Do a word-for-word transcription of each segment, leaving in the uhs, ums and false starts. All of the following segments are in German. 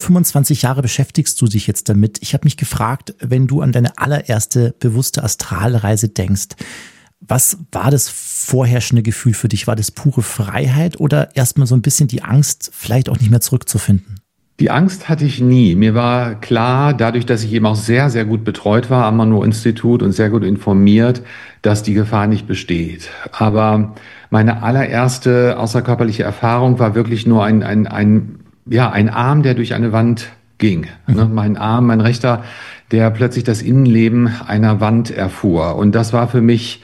fünfundzwanzig Jahre beschäftigst du dich jetzt damit. Ich habe mich gefragt, wenn du an deine allererste bewusste Astralreise denkst, was war das vorherrschende Gefühl für dich? War das pure Freiheit oder erstmal so ein bisschen die Angst, vielleicht auch nicht mehr zurückzufinden? Die Angst hatte ich nie. Mir war klar, dadurch, dass ich eben auch sehr, sehr gut betreut war am Monroe-Institut und sehr gut informiert, dass die Gefahr nicht besteht. Aber meine allererste außerkörperliche Erfahrung war wirklich nur ein, ein, ein, ja, ein Arm, der durch eine Wand ging. Mhm. Ne? Mein Arm, mein rechter, der plötzlich das Innenleben einer Wand erfuhr. Und das war für mich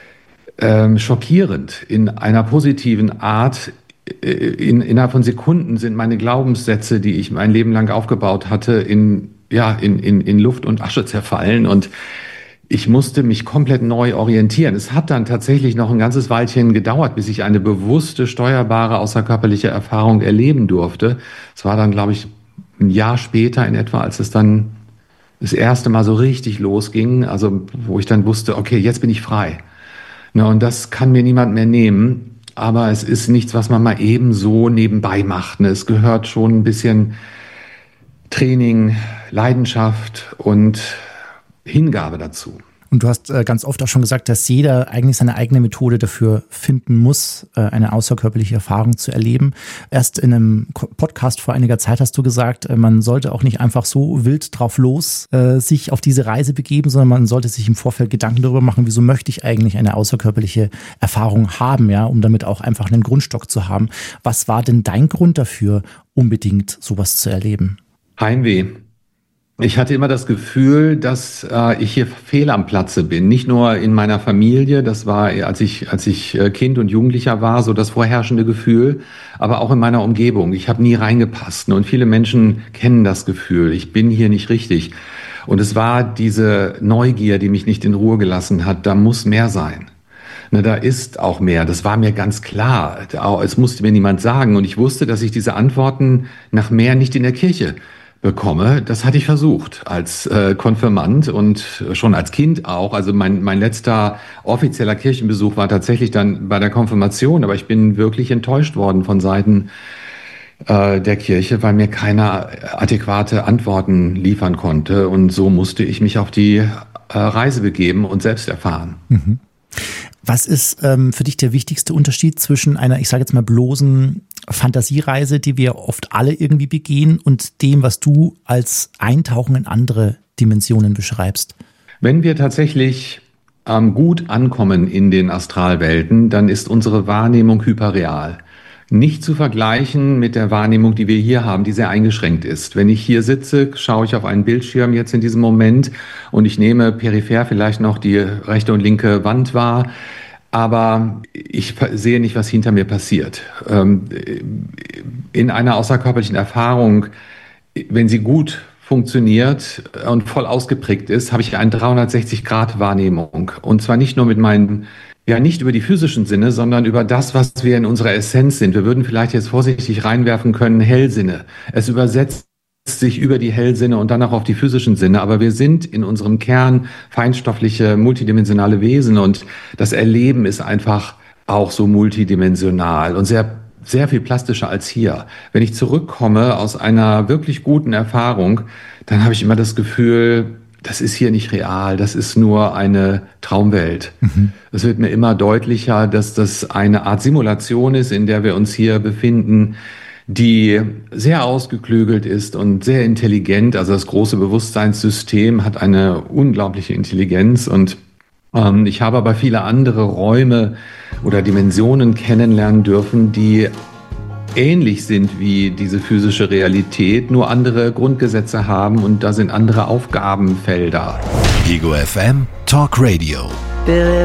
ähm, schockierend in einer positiven Art. In, innerhalb von Sekunden sind meine Glaubenssätze, die ich mein Leben lang aufgebaut hatte, in, ja, in, in, in Luft und Asche zerfallen und ich musste mich komplett neu orientieren. Es hat dann tatsächlich noch ein ganzes Weilchen gedauert, bis ich eine bewusste, steuerbare, außerkörperliche Erfahrung erleben durfte. Es war dann, glaube ich, ein Jahr später in etwa, als es dann das erste Mal so richtig losging, also wo ich dann wusste, okay, jetzt bin ich frei. Na, und das kann mir niemand mehr nehmen. Aber es ist nichts, was man mal eben so nebenbei macht. Es gehört schon ein bisschen Training, Leidenschaft und Hingabe dazu. Und du hast ganz oft auch schon gesagt, dass jeder eigentlich seine eigene Methode dafür finden muss, eine außerkörperliche Erfahrung zu erleben. Erst in einem Podcast vor einiger Zeit hast du gesagt, man sollte auch nicht einfach so wild drauf los äh, sich auf diese Reise begeben, sondern man sollte sich im Vorfeld Gedanken darüber machen, wieso möchte ich eigentlich eine außerkörperliche Erfahrung haben, ja, um damit auch einfach einen Grundstock zu haben. Was war denn dein Grund dafür, unbedingt sowas zu erleben? Heimweh. Ich hatte immer das Gefühl, dass äh, ich hier fehl am Platze bin. Nicht nur in meiner Familie, das war, als ich, als ich äh, Kind und Jugendlicher war, so das vorherrschende Gefühl, aber auch in meiner Umgebung. Ich habe nie reingepasst. Und viele Menschen kennen das Gefühl, ich bin hier nicht richtig. Und es war diese Neugier, die mich nicht in Ruhe gelassen hat, da muss mehr sein. Ne, da ist auch mehr, das war mir ganz klar. Es musste mir niemand sagen. Und ich wusste, dass ich diese Antworten nach mehr nicht in der Kirche bekomme. Das hatte ich versucht als äh, Konfirmand und schon als Kind auch. Also mein, mein letzter offizieller Kirchenbesuch war tatsächlich dann bei der Konfirmation, aber ich bin wirklich enttäuscht worden von Seiten äh, der Kirche, weil mir keiner adäquate Antworten liefern konnte. Und so musste ich mich auf die äh, Reise begeben und selbst erfahren. Mhm. Was ist ähm, für dich der wichtigste Unterschied zwischen einer, ich sage jetzt mal, bloßen Fantasiereise, die wir oft alle irgendwie begehen, und dem, was du als Eintauchen in andere Dimensionen beschreibst? Wenn wir tatsächlich ähm, gut ankommen in den Astralwelten, dann ist unsere Wahrnehmung hyperreal. Nicht zu vergleichen mit der Wahrnehmung, die wir hier haben, die sehr eingeschränkt ist. Wenn ich hier sitze, schaue ich auf einen Bildschirm jetzt in diesem Moment und ich nehme peripher vielleicht noch die rechte und linke Wand wahr, aber ich sehe nicht, was hinter mir passiert. In einer außerkörperlichen Erfahrung, wenn sie gut funktioniert und voll ausgeprägt ist, habe ich eine dreihundertsechzig Grad Wahrnehmung. Und zwar nicht nur mit meinen Ja, nicht über die physischen Sinne, sondern über das, was wir in unserer Essenz sind. Wir würden vielleicht jetzt vorsichtig reinwerfen können, Hellsinne. Es übersetzt sich über die Hellsinne und dann auch auf die physischen Sinne. Aber wir sind in unserem Kern feinstoffliche, multidimensionale Wesen und das Erleben ist einfach auch so multidimensional und sehr, sehr viel plastischer als hier. Wenn ich zurückkomme aus einer wirklich guten Erfahrung, dann habe ich immer das Gefühl, das ist hier nicht real, das ist nur eine Traumwelt. Mhm. Es wird mir immer deutlicher, dass das eine Art Simulation ist, in der wir uns hier befinden, die sehr ausgeklügelt ist und sehr intelligent. Also das große Bewusstseinssystem hat eine unglaubliche Intelligenz und ähm, ich habe aber viele andere Räume oder Dimensionen kennenlernen dürfen, die ähnlich sind wie diese physische Realität, nur andere Grundgesetze haben und da sind andere Aufgabenfelder. Ego F M Talk Radio.